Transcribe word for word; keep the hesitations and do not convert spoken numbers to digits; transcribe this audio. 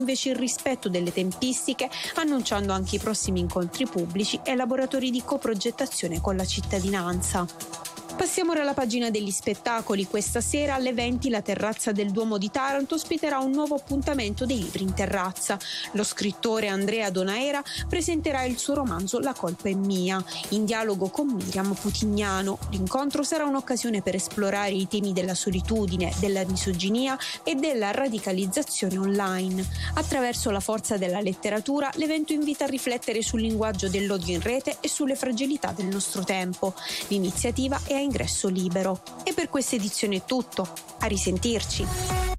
invece il rispetto delle tempistiche, annunciando anche i prossimi incontri pubblici e laboratori di coprogettazione con la cittadinanza. Passiamo ora alla pagina degli spettacoli. Questa sera alle venti la terrazza del Duomo di Taranto ospiterà un nuovo appuntamento dei libri in terrazza. Lo scrittore Andrea Donaera presenterà il suo romanzo La colpa è mia, in dialogo con Miriam Putignano. L'incontro sarà un'occasione per esplorare i temi della solitudine, della misoginia e della radicalizzazione online. Attraverso la forza della letteratura, l'evento invita a riflettere sul linguaggio dell'odio in rete e sulle fragilità del nostro tempo. L'iniziativa è a ingresso libero. E per questa edizione è tutto. A risentirci.